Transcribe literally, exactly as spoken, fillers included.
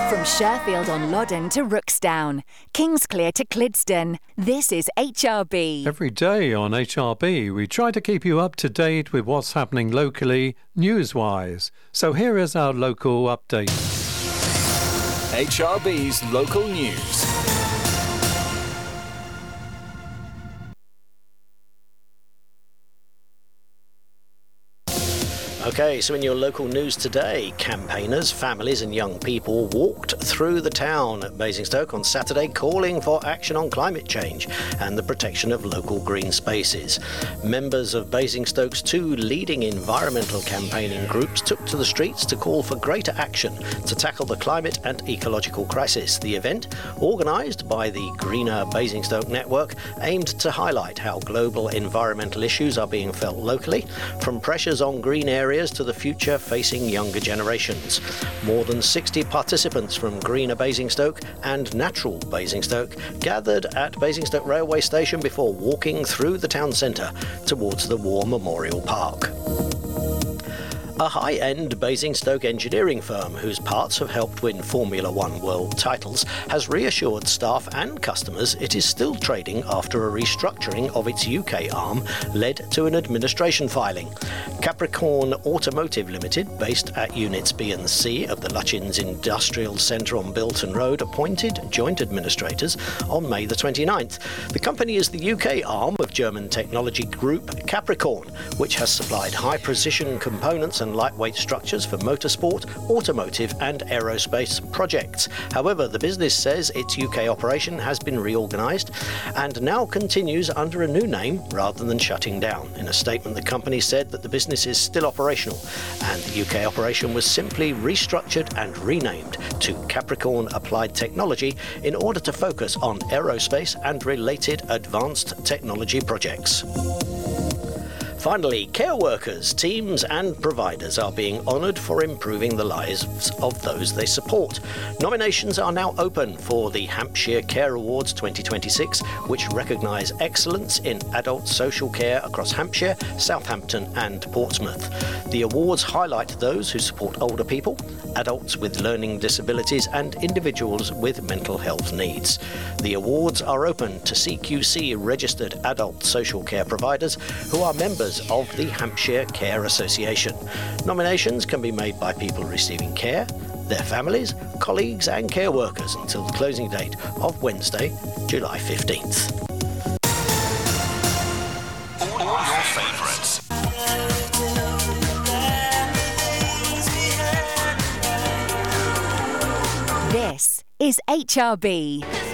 From Sherfield on Loddon to Rooksdown, Kingsclear to Clidston, this is H R B. Every day on H R B, we try to keep you up to date with what's happening locally, news-wise. So here is our local update. H R B's local news. OK, so in your local news today, campaigners, families and young people walked through the town at Basingstoke on Saturday calling for action on climate change and the protection of local green spaces. Members of Basingstoke's two leading environmental campaigning groups took to the streets to call for greater action to tackle the climate and ecological crisis. The event, organised by the Greener Basingstoke Network, aimed to highlight how global environmental issues are being felt locally, from pressures on green areas to the future facing younger generations. More than sixty participants from Greener Basingstoke and Natural Basingstoke gathered at Basingstoke Railway Station before walking through the town centre towards the War Memorial Park. A high-end Basingstoke engineering firm whose parts have helped win Formula One world titles has reassured staff and customers it is still trading after a restructuring of its U K arm led to an administration filing. Capricorn Automotive Limited, based at Units B and C of the Lutchins Industrial Centre on Bilton Road, appointed joint administrators on May the twenty-ninth. The company is the U K arm of German technology group Capricorn, which has supplied high-precision components and lightweight structures for motorsport, automotive and aerospace projects. However, the business says its U K operation has been reorganised and now continues under a new name rather than shutting down. In a statement, the company said that the business is still operational and the U K operation was simply restructured and renamed to Capricorn Applied Technology in order to focus on aerospace and related advanced technology projects. Finally, care workers, teams and providers are being honoured for improving the lives of those they support. Nominations are now open for the Hampshire Care Awards twenty twenty-six, which recognise excellence in adult social care across Hampshire, Southampton and Portsmouth. The awards highlight those who support older people, adults with learning disabilities and individuals with mental health needs. The awards are open to C Q C registered adult social care providers who are members of the Hampshire Care Association. Nominations can be made by people receiving care, their families, colleagues and care workers until the closing date of Wednesday, July fifteenth. All your favourites. This is H R B.